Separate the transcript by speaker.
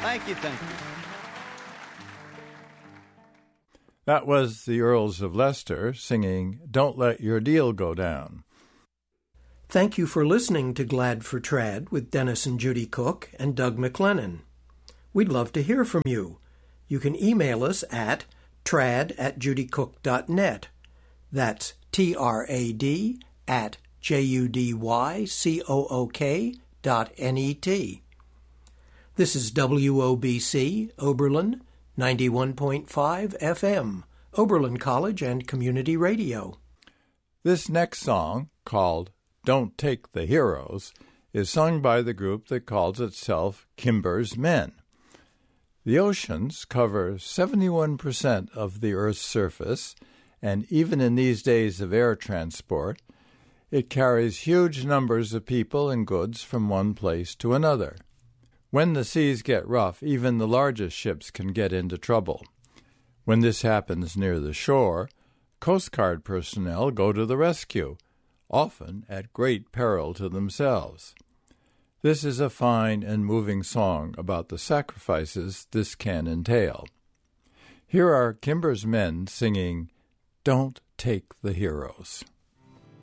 Speaker 1: Thank you, thank you.
Speaker 2: That was the Earls of Leicester singing Don't Let Your Deal Go Down.
Speaker 3: Thank you for listening to Glad for Trad with Dennis and Judy Cook and Doug McLennan. We'd love to hear from you. You can email us at trad@judycook.net. That's trad@judycook.net. This is WOBC, Oberlin, 91.5 FM, Oberlin College and Community Radio.
Speaker 2: This next song, called Don't Take the Heroes, is sung by the group that calls itself Kimber's Men. The oceans cover 71% of the Earth's surface, and even in these days of air transport, it carries huge numbers of people and goods from one place to another. When the seas get rough, even the largest ships can get into trouble. When this happens near the shore, Coast Guard personnel go to the rescue, often at great peril to themselves. This is a fine and moving song about the sacrifices this can entail. Here are Kimber's Men singing Don't Take the Heroes.